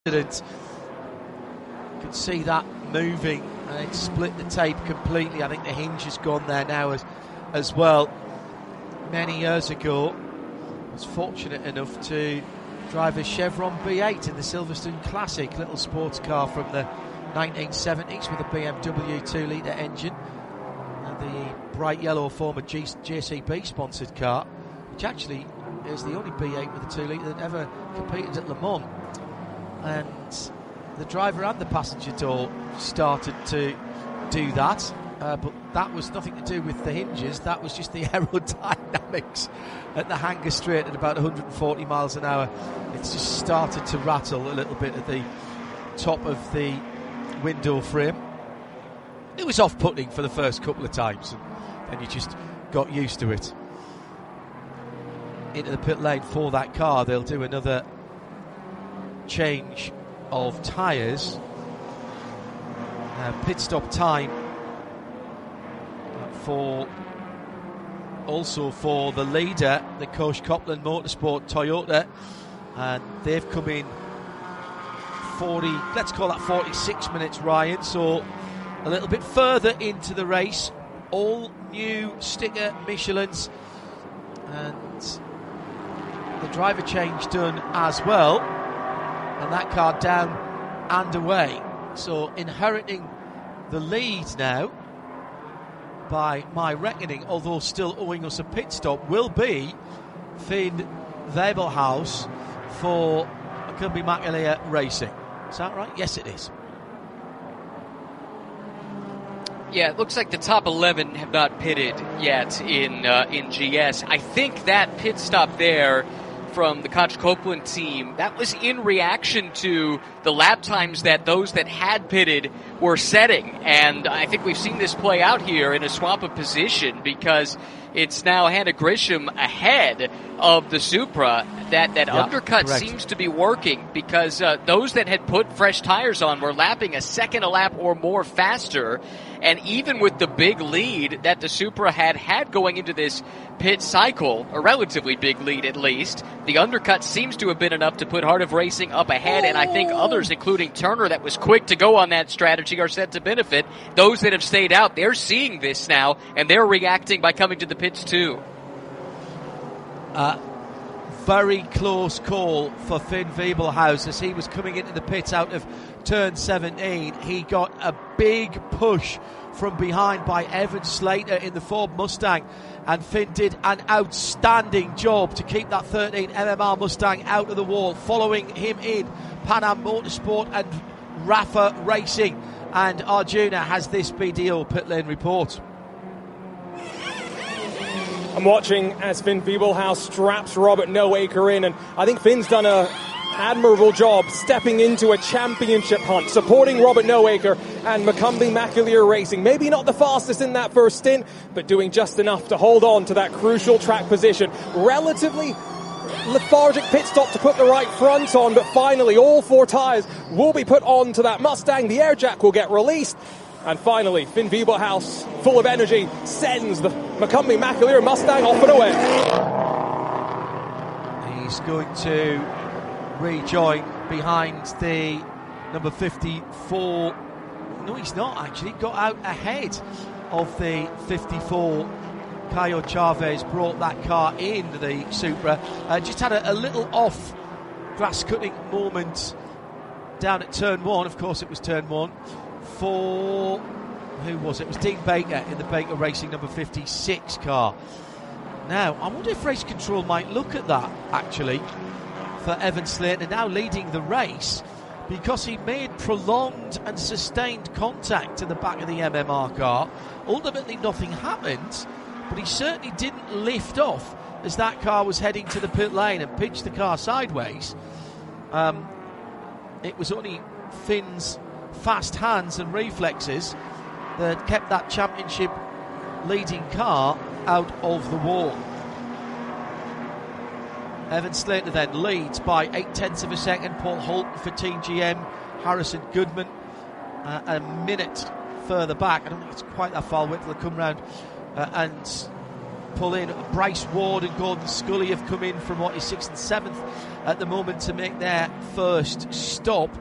accident. You can see that moving, and it split the tape completely. I think the hinge has gone there now as well. Many years ago, I was fortunate enough to drive a Chevron B8 in the Silverstone Classic, little sports car from the 1970s with a BMW 2-litre engine, and the bright yellow former JCB sponsored car, which actually is the only B8 with a 2-litre that ever competed at Le Mans. And the driver and the passenger door started to do that, but that was nothing to do with the hinges. That was just the aerodynamics at the Hangar Straight at about 140 miles an hour. It's just started to rattle a little bit at the top of the window frame. It was off-putting for the first couple of times, and then you just got used to it. Into the pit lane for that car, they'll do another change of tyres. Pit stop time also for the leader, the Kosh Copland Motorsport Toyota, and they've come in 46 minutes, Ryan, so a little bit further into the race. All new sticker Michelins, and the driver change done as well, and that car down and away. So inheriting the lead now, by my reckoning, although still owing us a pit stop, will be Finn Webelhaus for Macunbi-Makilea Racing. Is that right? Yes, it is. Yeah, it looks like the top 11 have not pitted yet in GS. I think that pit stop there from the Koch Copeland team, that was in reaction to the lap times that those that had pitted were setting. And I think we've seen this play out here in a swap of position, because it's now Hannah Grisham ahead of the Supra. That undercut correct. Seems to be working, because those that had put fresh tires on were lapping a second a lap or more faster. And even with the big lead that the Supra had going into this pit cycle, a relatively big lead at least, the undercut seems to have been enough to put Heart of Racing up ahead, and I think others, including Turner, that was quick to go on that strategy, are set to benefit. Those that have stayed out, they're seeing this now, and they're reacting by coming to the pits too. Very close call for Finn Webelhaus as he was coming into the pits out of turn 17. He got a big push from behind by Evan Slater in the Ford Mustang, and Finn did an outstanding job to keep that 13 MMR Mustang out of the wall. Following him in, Pan Am Motorsport and Rafa Racing, and Arjuna has this BDO pit lane report. I'm watching as Finn Webelhaus straps Robert Noaker in, and I think Finn's done an admirable job stepping into a championship hunt, supporting Robert Noaker and Macunbi-Makilea Racing. Maybe not the fastest in that first stint, but doing just enough to hold on to that crucial track position. Relatively lethargic pit stop to put the right front on, but finally all four tyres will be put on to that Mustang. The air jack will get released. And finally, Finn Webelhaus, full of energy, sends the Macunbi-Makilea Mustang off and away. He's going to rejoin behind the number 54. No, he's not actually. Got out ahead of the 54. Caio Chavez brought that car in, the Supra. Just had a little off grass-cutting moment down at turn 1. Of course, it was turn 1. For who was it? It was Dean Baker in the Baker Racing number 56 car. Now, I wonder if race control might look at that actually for Evan Slater, now leading the race, because he made prolonged and sustained contact to the back of the MMR car. Ultimately, nothing happened, but he certainly didn't lift off as that car was heading to the pit lane and pitched the car sideways. It was only Finn's fast hands and reflexes that kept that championship leading car out of the wall. Evan Slater then leads by 0.8 of a second. Paul Holton for Team GM, Harrison Goodman a minute further back. I don't think it's quite that far. Wait till they come round and pull in. Bryce Ward and Gordon Scully have come in from what is 6th and 7th at the moment to make their first stop.